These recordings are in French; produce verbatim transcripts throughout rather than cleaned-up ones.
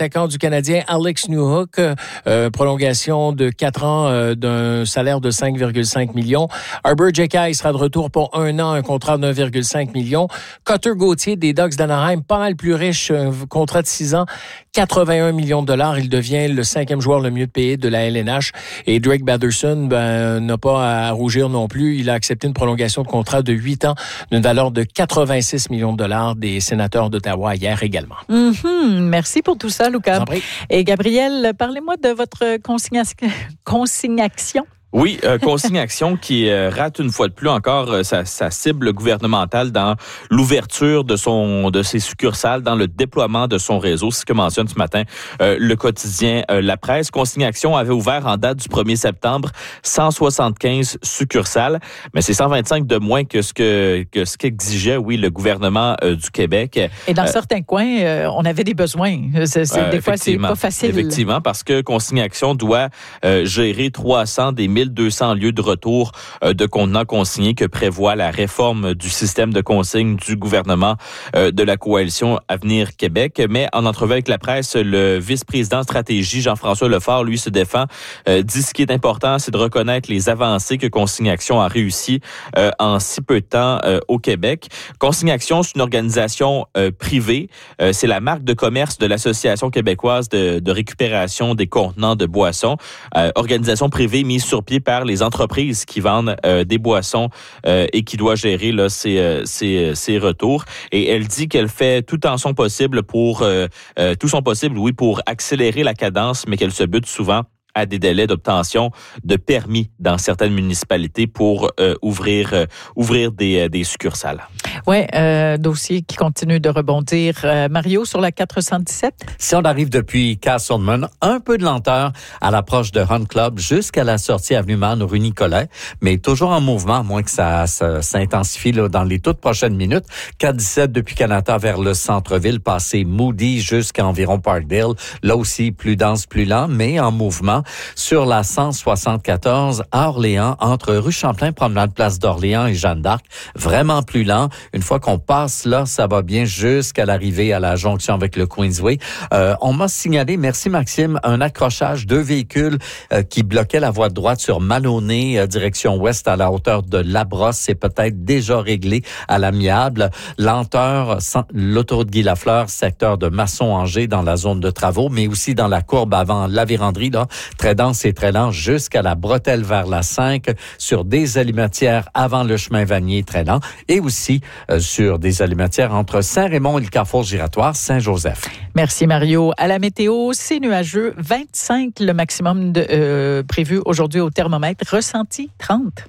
l'attaquant du Canadien Alex Newhook, euh, prolongation de quatre ans euh, d'un salaire de cinq virgule cinq millions. Arbor Xhekaj sera de retour pour un an, un contrat de un virgule cinq millions. Cutter Gauthier des Ducks d'Anaheim, pas mal plus riche, un contrat de six ans, quatre-vingt-un millions de dollars. Il devient le cinquième joueur le mieux payé de la L N H. Et Drake Batherson ben, n'a pas à rougir non plus. Il a accepté une prolongation de contrat de huit ans d'une valeur de quatre-vingt-six millions de dollars des sénateurs d'Ottawa hier également. Mm-hmm. Merci pour tout ça, Lucas. Et Gabriel, parlez-moi de votre consignation. consignation. Oui, euh, Consigne Action qui euh, rate une fois de plus encore euh, sa, sa cible gouvernementale dans l'ouverture de son de ses succursales, dans le déploiement de son réseau. C'est ce que mentionne ce matin euh, le quotidien euh, La Presse. Consigne Action avait ouvert en date du premier septembre cent soixante-quinze succursales, mais c'est cent vingt-cinq de moins que ce que que ce qu'exigeait, oui, le gouvernement euh, du Québec. Et dans euh, certains coins, euh, on avait des besoins. C'est, c'est, euh, des fois, c'est pas facile. Effectivement, parce que Consigne Action doit euh, gérer trois cents des mille deux cents lieux de retour euh, de contenants consignés que prévoit la réforme du système de consigne du gouvernement euh, de la coalition Avenir Québec. Mais en entrevue avec la presse, le vice-président stratégie Jean-François Lefort, lui, se défend, euh, dit ce qui est important, c'est de reconnaître les avancées que Consigne Action a réussi euh, en si peu de temps euh, au Québec. Consigne Action, c'est une organisation euh, privée. Euh, c'est la marque de commerce de l'Association québécoise de, de récupération des contenants de boissons. Euh, organisation privée mise sur pied par les entreprises qui vendent euh, des boissons euh, et qui doit gérer là ces, euh, ces, ces retours. Et elle dit qu'elle fait tout en son possible pour euh, euh, tout son possible, oui, pour accélérer la cadence, mais qu'elle se bute souvent à des délais d'obtention de permis dans certaines municipalités pour euh, ouvrir euh, ouvrir des, des succursales. Oui, euh, dossier qui continue de rebondir. Euh, Mario, sur la quatre cent dix-sept? Si on arrive depuis Castleman, un peu de lenteur à l'approche de Hunt Club jusqu'à la sortie avenue Man rue Nicolet, mais toujours en mouvement, à moins que ça, ça s'intensifie là, dans les toutes prochaines minutes. quatre dix-sept depuis Canada vers le centre-ville, passé Moody jusqu'à environ Parkdale. Là aussi, plus dense, plus lent, mais en mouvement. Sur la cent soixante-quatorze à Orléans, entre rue Champlain, promenade Place d'Orléans et Jeanne d'Arc, vraiment plus lent. Une fois qu'on passe là, ça va bien jusqu'à l'arrivée à la jonction avec le Queensway. Euh, on m'a signalé, merci Maxime, un accrochage, deux véhicules euh, qui bloquaient la voie de droite sur Maloney, euh, direction ouest à la hauteur de Labrosse. C'est peut-être déjà réglé à l'amiable. Lenteur, sans, l'autoroute Guy Lafleur, secteur de Masson-Angers dans la zone de travaux, mais aussi dans la courbe avant la véranderie, là, très dense et très lent jusqu'à la bretelle vers la cinq, sur des alimentières avant le chemin Vanier, très lent, et aussi euh, sur des alimentières entre Saint-Raymond et le carrefour giratoire Saint-Joseph. Merci Mario. À la météo, c'est nuageux, vingt-cinq le maximum de, euh, prévu aujourd'hui au thermomètre, ressenti trente.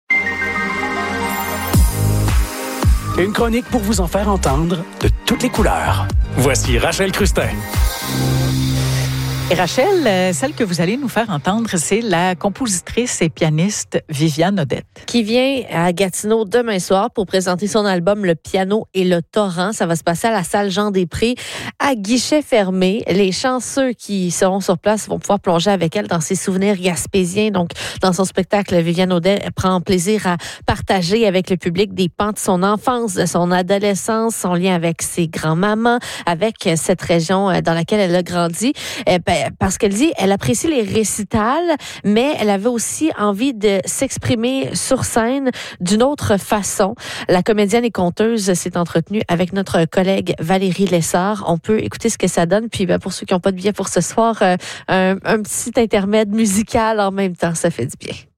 Une chronique pour vous en faire entendre de toutes les couleurs. Voici Rachel Crustin. Et Rachel, celle que vous allez nous faire entendre, c'est la compositrice et pianiste Viviane Odette. Qui vient à Gatineau demain soir pour présenter son album Le Piano et le Torrent. Ça va se passer à la salle Jean-Després à guichet fermé. Les chanceux qui seront sur place vont pouvoir plonger avec elle dans ses souvenirs gaspésiens. Donc, dans son spectacle, Viviane Odette prend plaisir à partager avec le public des pans de son enfance, de son adolescence, son lien avec ses grands-mamans, avec cette région dans laquelle elle a grandi. Eh ben, parce qu'elle dit, elle apprécie les récitals, mais elle avait aussi envie de s'exprimer sur scène d'une autre façon. La comédienne et conteuse s'est entretenue avec notre collègue Valérie Lessard. On peut écouter ce que ça donne. Puis ben, pour ceux qui n'ont pas de billets pour ce soir, euh, un, un petit intermède musical en même temps, ça fait du bien.